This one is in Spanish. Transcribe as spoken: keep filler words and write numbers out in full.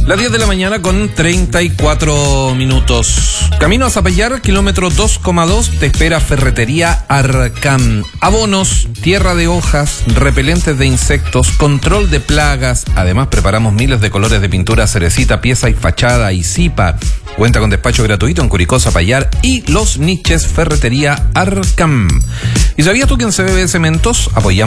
Las diez de la mañana con treinta y cuatro minutos. Camino a Zapallar, kilómetro dos coma dos, te espera Ferretería Arcam. Abonos, tierra de hojas, repelentes de insectos, control de plagas. Además, preparamos miles de colores de pintura cerecita, pieza y fachada y zipa. Cuenta con despacho gratuito en Curicó, Zapallar y Los Niches. Ferretería Arcam. ¿Y sabías tú que en C B B Cementos apoyamos